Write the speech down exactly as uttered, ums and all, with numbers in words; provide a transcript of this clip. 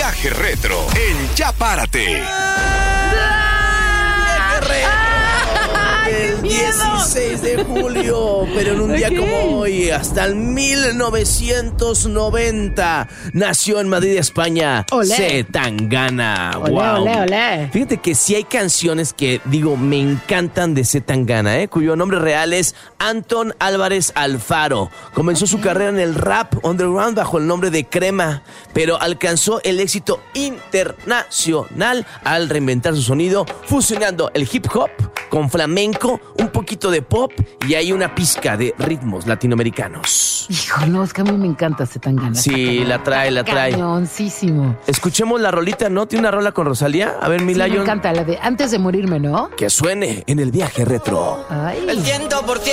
Viaje Retro en Ya Párate. El dieciséis de julio, pero en un okay. día como hoy, hasta el mil novecientos noventa, nació en Madrid, España, Zetangana. Olé, wow. olé, olé. Fíjate que sí hay canciones que, digo, me encantan de Zetangana, ¿eh? Cuyo nombre real es Antón Álvarez Alfaro. Comenzó okay. su carrera en el rap underground bajo el nombre de Crema, pero alcanzó el éxito internacional al reinventar su sonido, fusionando el hip hop con flamenco, un poquito de pop y hay una pizca de ritmos latinoamericanos. Hijo, no, es que a mí me encanta Zetangana. Sí, la trae, la trae. Cañoncísimo. Escuchemos la rolita, ¿no? ¿Tiene una rola con Rosalía? A ver, mi sí, Lion. me encanta, la de Antes de morirme, ¿no? Que suene en el Viaje Retro. Ay. El ciento por ciento